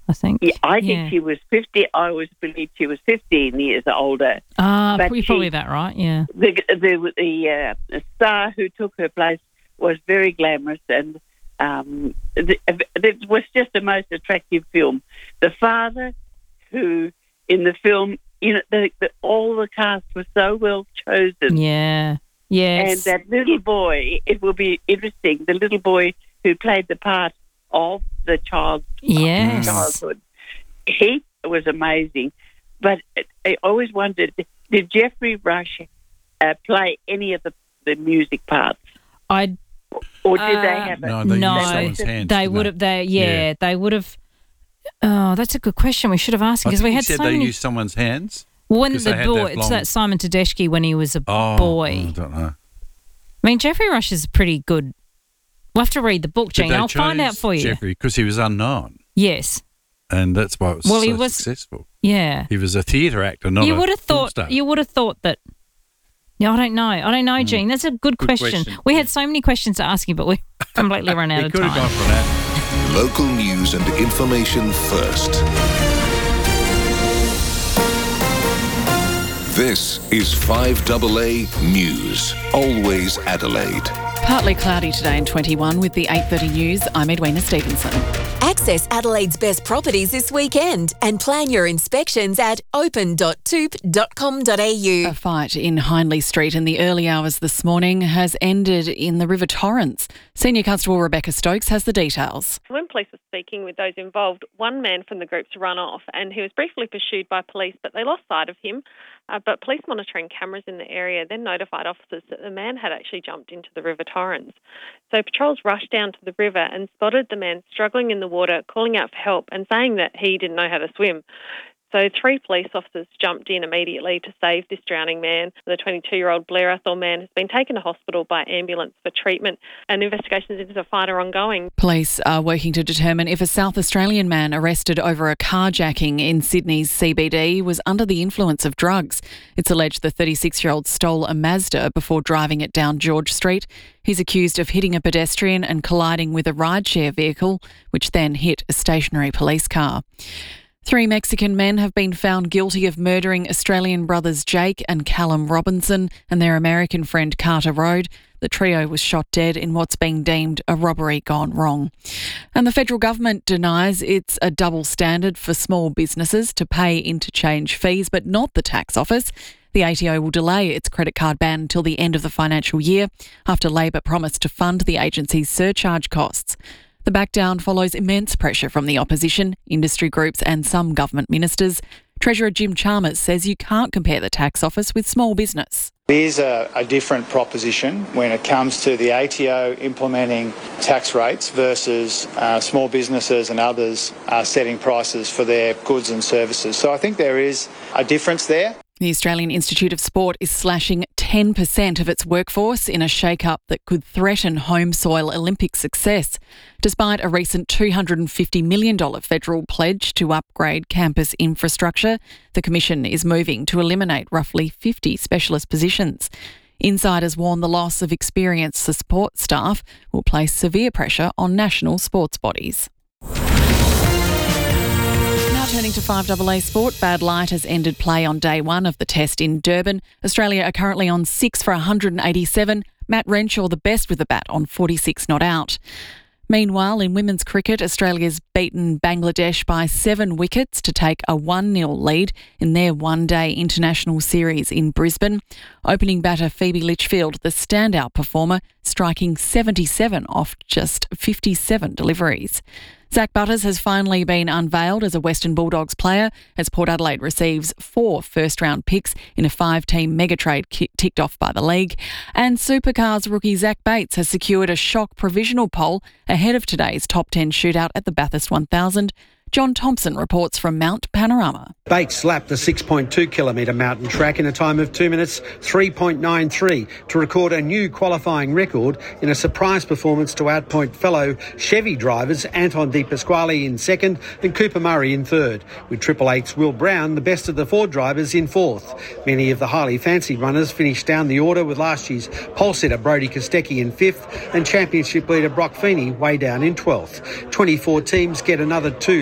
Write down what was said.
I think. Yeah, I think she was 50. I always believed she was 15 years older. You're probably that right, yeah. The star who took her place was very glamorous, and it was just the most attractive film. The father, who in the film, all the cast was so well chosen. Yeah, yes. And that little boy, it will be interesting, the little boy who played the part of the child's childhood, he was amazing. But I always wondered, did Geoffrey Rush play any of the music parts? Or did they have it? No, they used someone's hands. They would have. They would have. Oh, that's a good question. We should have asked because we had so many. They used someone's hands. When the boy, it's that Simon Tedeschi when he was a boy. I don't know. I mean, Geoffrey Rush is pretty good. We'll have to read the book, Jean. I'll find out for you. Geoffrey, because he was unknown. Yes. And that's why it was successful. Yeah. He was a theatre actor, not a film star. You would have thought that. Yeah, I don't know, Jean. That's a good question. We had so many questions to ask you, but we completely run out of time. We could have gone for that. Local news and information first. This is 5AA News. Always Adelaide. Partly cloudy today in 21 with the 8:30 news. I'm Edwina Stevenson. Access Adelaide's best properties this weekend and plan your inspections at open.toop.com.au. A fight in Hindley Street in the early hours this morning has ended in the River Torrens. Senior Constable Rebecca Stokes has the details. When police were speaking with those involved, one man from the group's run off and he was briefly pursued by police, but they lost sight of him. But police monitoring cameras in the area then notified officers that the man had actually jumped into the River Torrens. So patrols rushed down to the river and spotted the man struggling in the water, calling out for help and saying that he didn't know how to swim. So 3 police officers jumped in immediately to save this drowning man. The 22-year-old Blair Athol man has been taken to hospital by ambulance for treatment, and investigations into the fight are ongoing. Police are working to determine if a South Australian man arrested over a carjacking in Sydney's CBD was under the influence of drugs. It's alleged the 36-year-old stole a Mazda before driving it down George Street. He's accused of hitting a pedestrian and colliding with a rideshare vehicle, which then hit a stationary police car. 3 Mexican men have been found guilty of murdering Australian brothers Jake and Callum Robinson and their American friend Carter Road. The trio was shot dead in what's being deemed a robbery gone wrong. And the federal government denies it's a double standard for small businesses to pay interchange fees, but not the tax office. The ATO will delay its credit card ban until the end of the financial year after Labor promised to fund the agency's surcharge costs. The backdown follows immense pressure from the opposition, industry groups and some government ministers. Treasurer Jim Chalmers says you can't compare the tax office with small business. It is a different proposition when it comes to the ATO implementing tax rates versus small businesses and others setting prices for their goods and services. So I think there is a difference there. The Australian Institute of Sport is slashing 10% of its workforce in a shake-up that could threaten home soil Olympic success. Despite a recent $250 million federal pledge to upgrade campus infrastructure, the Commission is moving to eliminate roughly 50 specialist positions. Insiders warn the loss of experienced support staff will place severe pressure on national sports bodies. Turning to 5AA Sport, Bad Light has ended play on day 1 of the test in Durban. Australia are currently on 6 for 187. Matt Renshaw the best with the bat on 46 not out. Meanwhile, in women's cricket, Australia's beaten Bangladesh by 7 wickets to take a 1-0 lead in their one-day international series in Brisbane. Opening batter Phoebe Litchfield, the standout performer, striking 77 off just 57 deliveries. Zach Butters has finally been unveiled as a Western Bulldogs player as Port Adelaide receives 4 first-round picks in a 5-team mega-trade ticked off by the league. And Supercars rookie Zach Bates has secured a shock provisional pole ahead of today's top 10 shootout at the Bathurst 1000. John Thompson reports from Mount Panorama. Bates lapped the 6.2-kilometre mountain track in a time of 2 minutes 3.93 to record a new qualifying record in a surprise performance to outpoint fellow Chevy drivers Anton De Pasquale in second and Cooper Murray in third, with Triple Eight's Will Brown the best of the Ford drivers in fourth. Many of the highly fancied runners finished down the order, with last year's pole sitter Brodie Kostecki in fifth and championship leader Brock Feeney way down in 12th. 24 teams get another 2